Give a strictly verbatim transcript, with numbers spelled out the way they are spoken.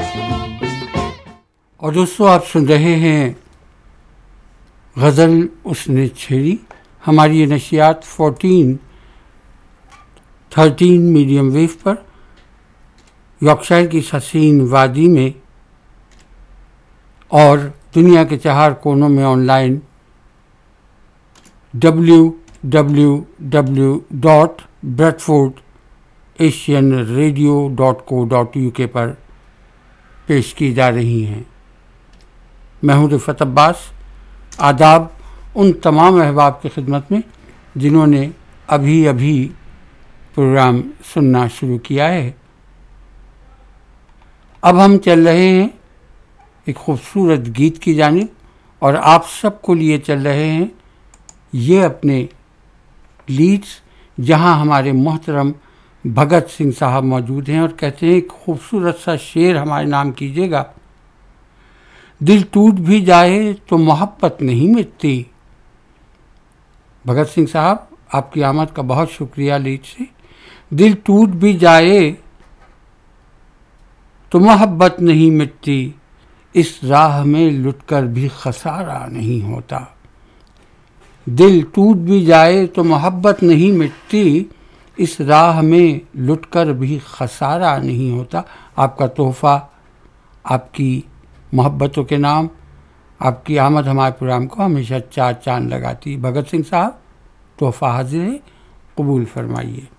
اور دوستو آپ سن رہے ہیں غزل اس نے چھیڑی. ہماری یہ نشریات فورٹین تھرٹین میڈیم ویو پر یارکشائر کی حسین وادی میں اور دنیا کے چہار کونوں میں on line W W W dot bread Ford Asian radio dot کو ڈاٹ یو کے پر پیش کی جا رہی ہیں. میں ہوں رفعت عباس. آداب ان تمام احباب کی خدمت میں جنہوں نے ابھی ابھی پروگرام سننا شروع کیا ہے. اب ہم چل رہے ہیں ایک خوبصورت گیت کی جانب اور آپ سب کو لیے چل رہے ہیں یہ اپنے لیڈز, جہاں ہمارے محترم بھگت سنگھ صاحب موجود ہیں اور کہتے ہیں ایک خوبصورت سا شعر ہمارے نام کیجیے گا. دل ٹوٹ بھی جائے تو محبت نہیں مٹتی. بھگت سنگھ صاحب آپ کی آمد کا بہت شکریہ لیڈ سے. دل ٹوٹ بھی جائے تو محبت نہیں مٹتی, اس راہ میں لٹ کر بھی خسارہ نہیں ہوتا. دل ٹوٹ بھی جائے تو محبت نہیں مٹتی, اس راہ میں لٹ کر بھی خسارہ نہیں ہوتا. آپ کا تحفہ, آپ کی محبتوں کے نام, آپ کی آمد ہمارے پروگرام کو ہمیشہ چار چاند لگاتی. بھگت سنگھ صاحب تحفہ حاضر ہے, قبول فرمائیے.